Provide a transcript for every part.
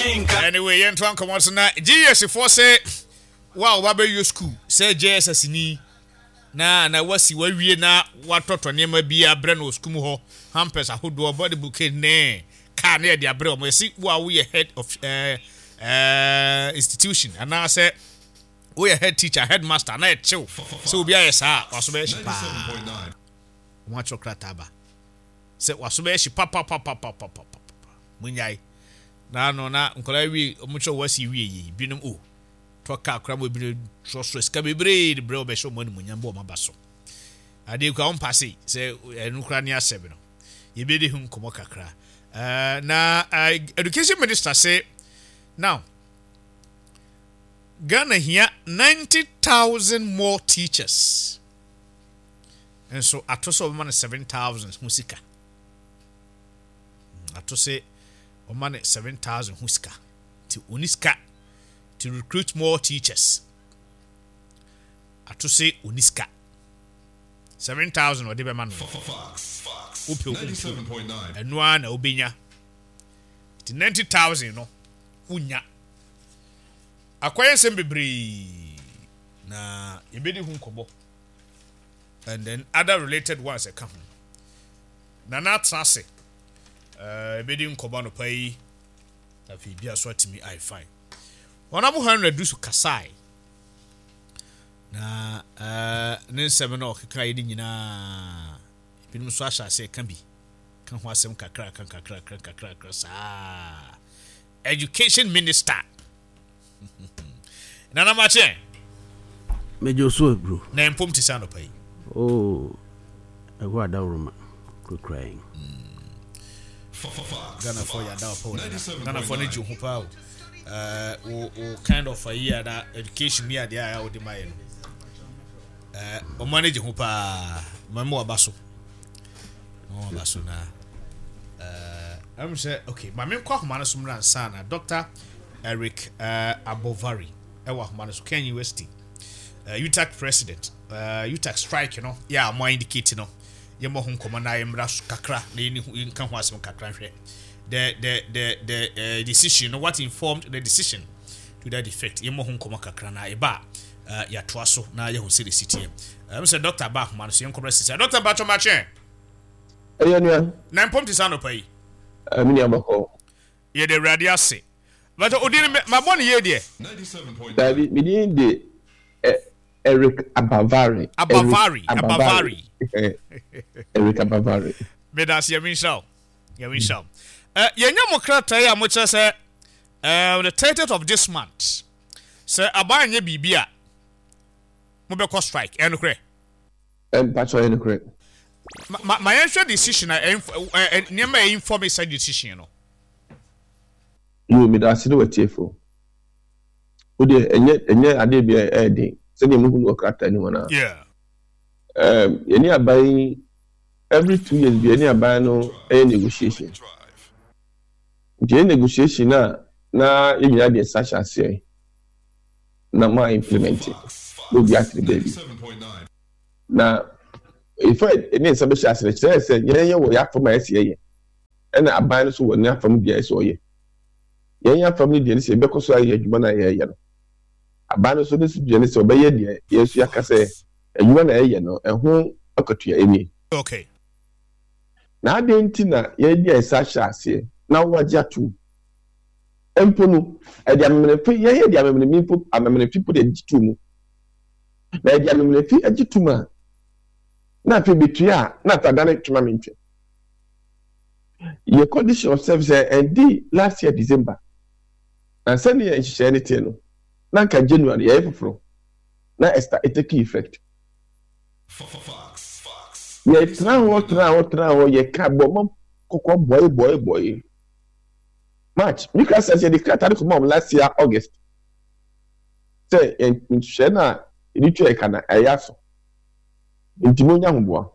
Anyway, yen to come on na GS for say wow babe you school say JSS ni na wasi wawie na watoto nema bia bre no school ho hampers ahodo body bouquet ne ka na de abre o si wo we head of institution and I say we head teacher headmaster na chill so obi ayesa waso be shi pa 1 chocolate aba say waso be shi pa munyai na no na nkola wi omucho wasi wi yi binum o toka akra mo bi so ska bebre de bro be show money munyambo o mabaso ade kwa on passe say enukra ni asebe no ye be de hu nkomo kakra na education minister say now Ghana here 90,000 more teachers and so atoso man 7,000 musika atose o man 7,000 musika to uniska to recruit more teachers atose uniska 7,000 o de be man upe 97.9 enwa na obenya 90,000 no unya akwaye bebre na ebedi hu nkobo and then other related ones come na trase ebedi nkobo no pai afi bia so atimi I fine ona mo 100 su kasai na ne nsem na okeka yi nyina ebinum so ahya se kan bi kan ho asem kakra sa education minister Nana mache Mejo so bro na empom tisano pai oh ego adawroma crying Ghana for ya daw po Ghana for ne ju pa o kind of a year that education me ade ya o de mai no o manage hu pa mamo abaso na I'm say okay ma me kwa homa na sumra sana Dr. Eric Abovari ewa homa na so Kenya University UTAC president UTAC strike you know yeah mo indicate no ye mo hun koma na yemra kakra na ni kan ho asem kakra hwe the decision no what informed the decision to that effect ye mo hun koma kakra na eba ya toaso na ye hu se the city say Dr. Ba homa na so yen kobra city Dr. Ba cho mache Eyanua na impom tisano pai amini abako ye de radiase but odin my money ye there 97.9 David midin de Eric Abavari Eric Abavari Medas Yaminshao yenya mokrata ya mo say the 30th of this month say abanye bibia mo be call strike enukre patcho enukre my answer decision niam inform say decision no you me da sido wetiefo odi enye ade bia edi se dem hu okrata ni wana yeah yeni abai every 2 years bia ni abai no negotiation the negotiation na yenya de sacha ase na ma implement no be actually baby na if any sabesha ase say yenya wo ya fama ase ye na abai no so wo na fama bia ase oye yenya family de se be ko so aye adwuma na ye no abano so this bia ne se obeye de yesu yakase adwuma na ye no eho akatua emi okay na adenti na ye dia sacha ase na waje atu emponu e dia memene fi ye dia memene minfo amemene people de jitu mu na dia memene fi ajituma na fi bitua na tadane tuma mentwe ye condition of service and last year December and send ye nhye anything no na ka January ye foforo na esta take effect ye tra ye ka bom kokko boy March because as the crater from last year August say nhye na editu e kana ayaso intimonya hoboa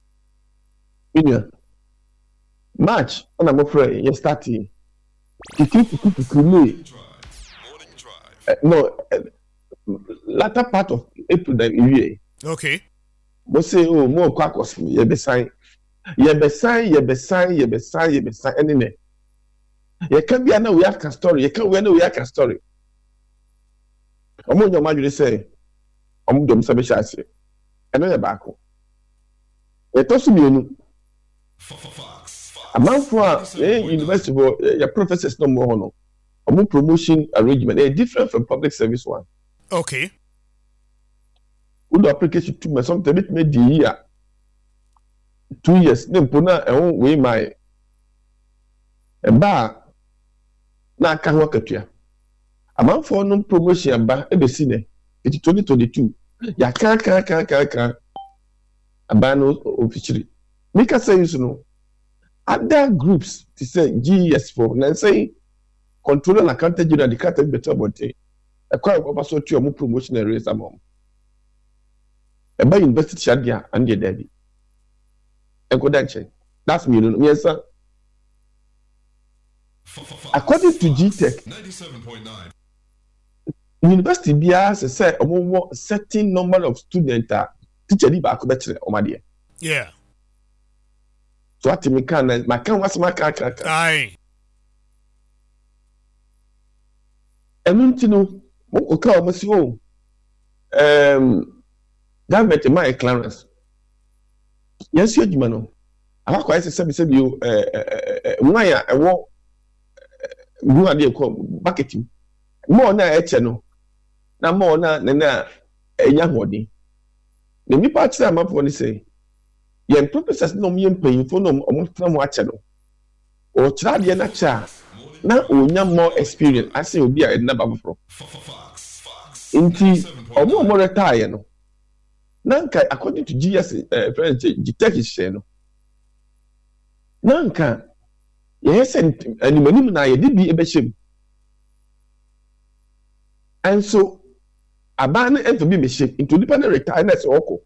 March on am afraid you starting no latter part of April that year okay but say oh more kwakos ye be sign anyway You can be an we aka story. You can we aka story. Omo nyoma dwere say omo dom sabe hyase. Eno ye baako. E to so mienu. Amanfo a university bo your professors no more no. Omo promotion arrangement is different from public service one. Okay. We do application to me something bit me the year 2 years. Then puna we my ba na aka ho akatua. Amanfo no promotion ba e be si ne. It 2022. Ya ka abano officially. Make us say you know other groups to say GS4 and say control and account general the cat better about it. A quite also to your promotion and raise among a by university shadia and the daddy. And go that check. That's me, yes, sir. According to GTech 97.9 university BS say a certain number of students are teacher di back better o my yeah. So what me can my can was my car. Aye. Enuntino mo ka o masi o government my clearance. Yes you adwuma no. Aba kwa say bi o nwaya ewo ngu ade ko marketing. Mo na eche no. Na mo na enya hodi. The me part time up when say yen professors no me paying for no omo mo ache no. O try de na cha na onya more experience I say obi a na ba fro. Inti omo retire no. Nanka according to GS friend GTech share no. Nanka yes animanim na ye di bi ebehim. And so abane and to be machine into independent retirement oko.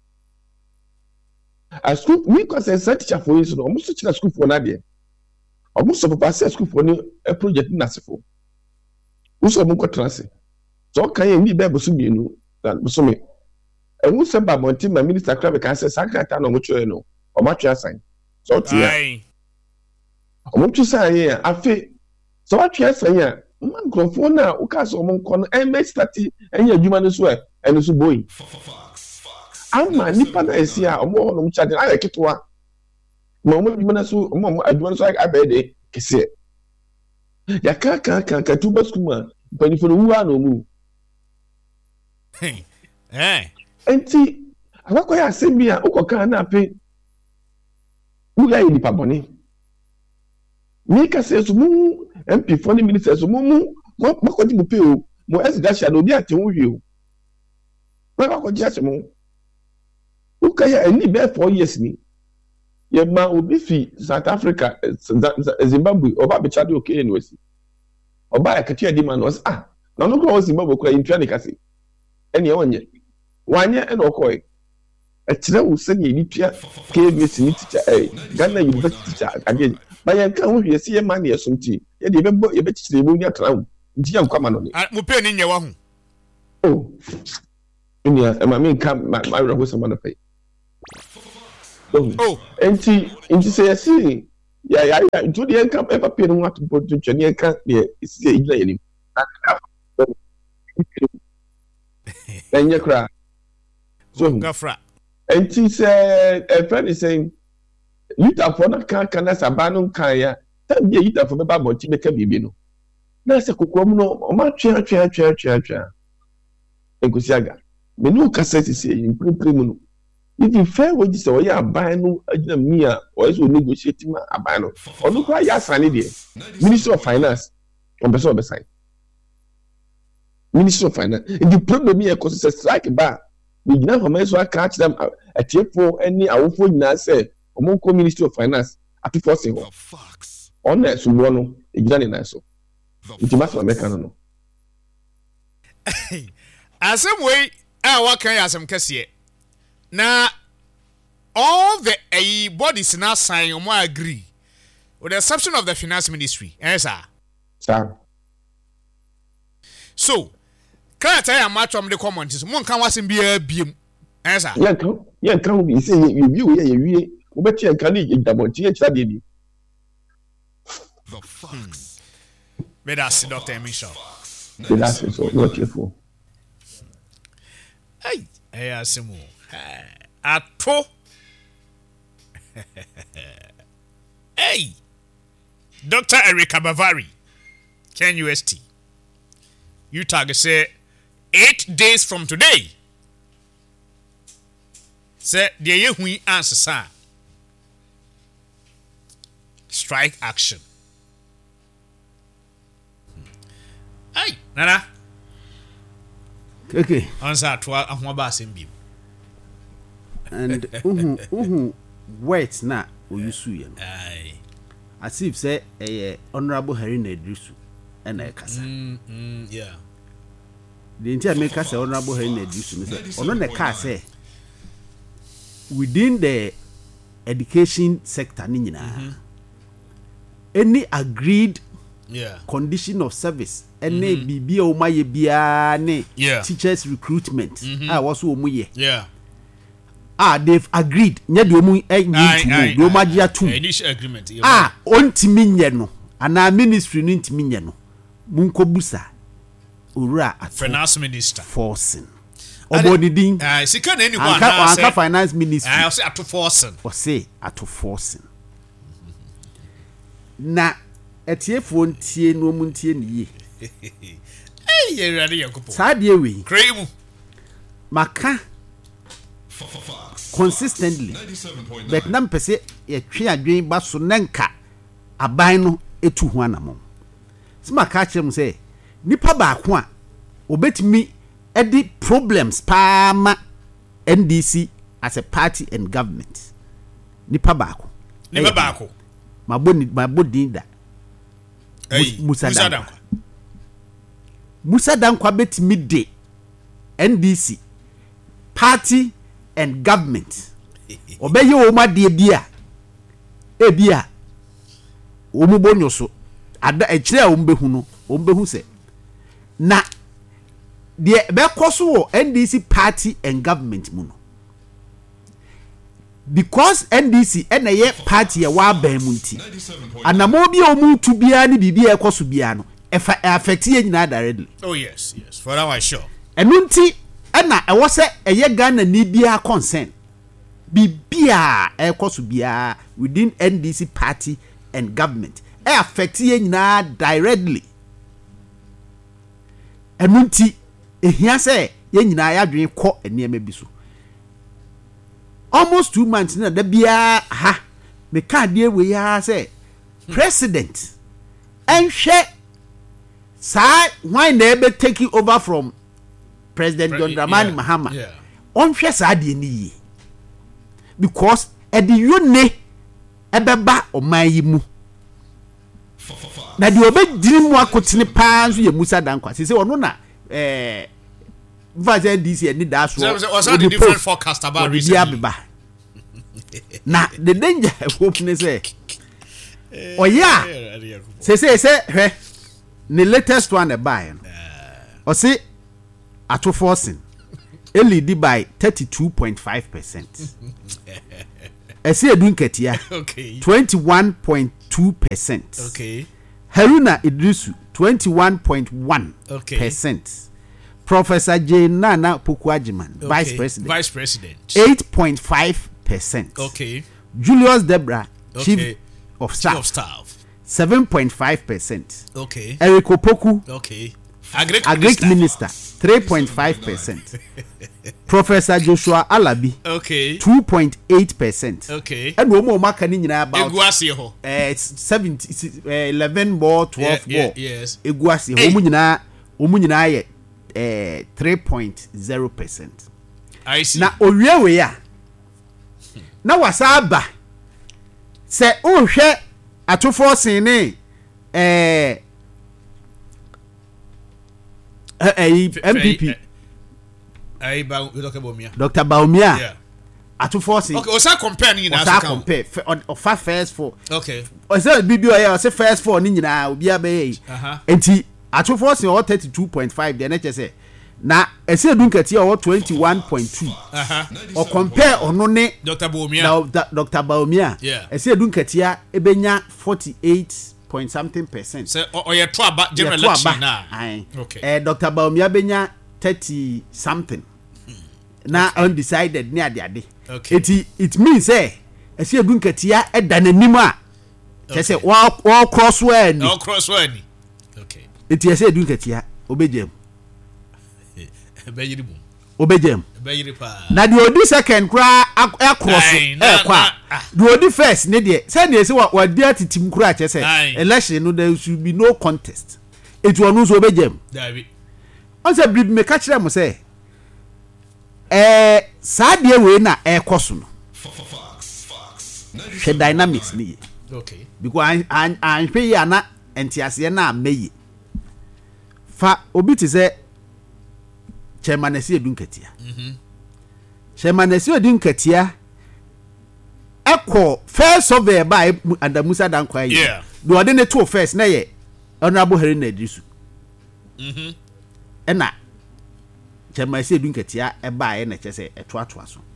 A school we consider teacher for you no almost teacher school for na there. Almost of pass school for a project nasifo. Uso mo ko transe. So kan ye ni be bosu mienu dan bosu me. E wo se ba monti ma minister kra be kan say secretary no mo chwe no. O ma twa sign. So tia. O mo twa sign here afi. So what twa sign here microphone na o ka so mo nko no make start enya adwuma no so eno so boy. Ama nipa na esi a omo no mcha de aye ketwa. Ma omo adwuma na so omo adwuma no so abede kese. Ya ka tuba skuma panifo no wuwa no mu. Enti akwa ya asemi a ukoka na ape. Uga yi nipa boni. Mi ka se so mu MP for the minister so mo kwati mo pe o mo esidasha no bi ate wo wi o. Ma ko ji ase mo. Ukaya eni be 4 years ni. Ye ma obi fi South Africa Zimbabwe oba be chade okay anyway. Oba akatia di man was na no ko Zimbabwe ko intwa ne kase. Eni e wonye. Wanye e no koy. E kire wo se ni nitua KBS ni teacher Ghana University teacher again. Ba yan kan wo hwe se ye ma ne yesomti. Ye de be ye be kire bo nya trawo. Nti yan kwama no ne. Mo pe ni nye wa hu. Oh. Enya e ma me kan ma reho se ma no pay. Oh, enti say yes. Yeah, into the income ever pay no what to put to Jenny can be see ila then you cry. So gafra. Enti say a friend is saying you tap for na can as abandon kan ya. That be you tap for baba but make bibi no. Na say kokrom no o ma twa. Egusiaga. Me no cassette say in premu no. If you fair wages so ya buy no agina mia or so negotiate ma abuy no or no cry ya sign there Ministry of Finance on person beside Ministry of Finance the problem here cause strike ba we gina for me so catch them a for any awful na say omo Ministry of Finance at force ho on na so no e gina na so it must America no asem we wa kan asem kase now, all the bodies now sign or more agree, with the exception of the finance ministry. Yes, sir. So, can I tell you much from the comments? One can was in be a beam. Yes, sir. Yeah, can we say you, but you can eat double tea. But that's Dr. Michel. That's it. So not careful. Hey, Asimu. Ato. Hey, Dr. Erica Bavari, Ken UST. You target say 8 days from today. Say the year we answer sir. Strike action. Hey, Nana. Okay. Answer to ahwaba asembi. And words na oyusu ye no. Aye. As if say honorable Haruna Idrisu and kasa. Yeah. The entire make us honorable Haruna Idrisu say ono na ka say within the education sector ni nyina any agreed condition of service any bibia o maye bia ne teachers recruitment was o mu ye they've agreed nya de omu need to magia tu initial agreement ontimi nye no ana ministry no ntimi nye no munkobusa owura at finance minister forcing obodidin sika na anyone na finance ministry I say at forcing na etiefo ntie no mu ntie ne ye ye rade yakopo saade we kremu maka consistently but nam pese ye twe adwen ba so nanka aban no etu ho anamo sima ka kyerem say nipa ba ko a obetimi edi problems paama NDC as a party and government nipa ba ko mabodi da Musa Dankwa betimi de NDC party and government obeye wo ma de bia ebia wo mu bonyo so ada ekire a wo mbehu no wo mbehu se na de be koso wo NDC party and government mu no because NDC ena ye party e wa ban mu nti anamo bia o mu tu bia ni bibia e koso bia no affect ye nyina directly. Oh yes for that one sure enunti ena e wo se eye Ghana ni bia concern bibia e koso bia within NDC party and government e affect ye nyina directly enunti ehia se ye nyina ya dwen kɔ enema bi so almost 2 months na da bia ha me ka de we ya say president enhwe sa why na be taking over from President John Dramani Mahama onhwe sa de ni yi because edi yone ebeba oman yi mu na de obediri mu akotene pa nso ye Musa Dankwa se ono na Vazen DC ni da so so the different forecast about recently na the danger hope say oya say he the latest one e buy o say ato forcing lead by 32.5%. Ese edun ketia 21.2%. Okay. Haruna Idrisu 21.1%. Professor J. Nana Pokuajiman, Vice President 8.5%. Okay. Julius Debra, Chief of Staff 7.5%. Okay. Eric Opoku, Agric Minister 3.5%. Professor Joshua Alabi 2.8%. Okay. And one more marker in about it's 11 ball, 12 ball. Yes. Eguasi Omunyina 3.0%. I see. Na owie we ya. Na wasaba. Se o hwe atofo sen ne MPP Dr. Baumia. Yeah. Atofo sen. Okay, o sa compare ni na so compare of first four. Okay. O say bibi o ya say first four ni nyina obi abe. Enti atofo sen o 32.5 the NHS say na ese edunkati o 21.2 o compare ono ne Dr. Baumia Dr. Baumia ese edunkati a ebenya 48 point something percent. Say or your to general election na. Okay. Dr. Baumia benya 30 something. Na undecided near the ade. Okay. It means say esi edu nketia eda nanim a say all crossway ni. All crossway ni. Okay. Eti esi edu nketia obejem. Ebeyiri mu. Obejem. Ebeyiri pa. Na the odi second kra cross kwa. The odi first ne de say na esi wa dia titim kra che say election no there should be no contest. It will no so obejem. David. On say bib me ka kire mo say saa de we na ekoso no. The dynamics ni. Okay. Because an hwe ya na entiase na meyi. Fa obi ti say chairman esi edu nketia. Chairman esi edu nketia ekọ first survey by Adamusa Dankwa yi. Yeah. Do ode ne to first na ye honorable Harry Nadrisu. Ena chairman esi edu nketia e ba ye na che say etoatoa so.